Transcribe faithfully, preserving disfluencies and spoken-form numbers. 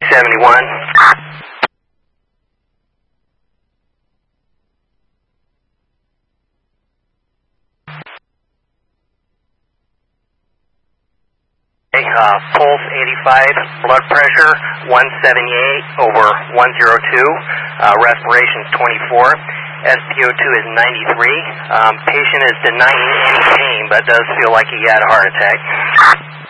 seventy-one. Uh, pulse eighty-five, blood pressure one seventy-eight over one oh two, uh, respiration twenty-four, S P O two is ninety-three. Um, patient is denying any pain but does feel like he had a heart attack.